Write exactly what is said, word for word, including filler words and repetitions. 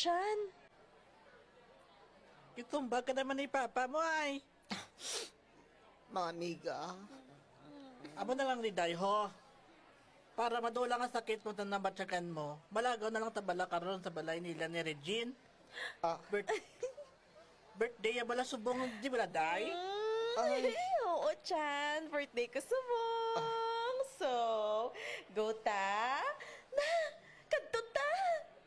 Chan. Itumbag ka naman ni Papa mo ay. Mga amiga. Amo na lang ni Dayho. Para madulang ang sakit mo na nabatsakan mo, malagaw na lang tabala karon sa balay nila ni Regine. Ah, Birth- birthday ya bala subong di bala day? Ay. Oo, Chan. Birthday ko subong. So, go ta.